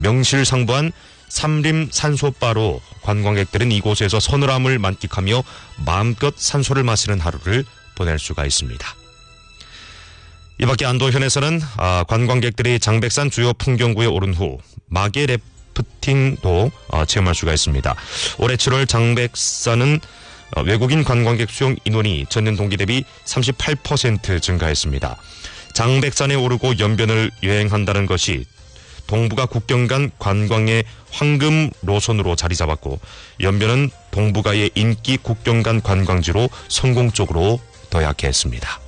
명실상부한 삼림 산소바로 관광객들은 이곳에서 서늘함을 만끽하며 마음껏 산소를 마시는 하루를 보낼 수가 있습니다. 이 밖에 안도현에서는 관광객들이 장백산 주요 풍경구에 오른 후 마개 래프팅도 체험할 수가 있습니다. 올해 7월 장백산은 외국인 관광객 수용 인원이 전년 동기 대비 38% 증가했습니다. 장백산에 오르고 연변을 여행한다는 것이 동북아 국경 간 관광의 황금 노선으로 자리 잡았고 연변은 동북아의 인기 국경 간 관광지로 성공적으로 도약했습니다.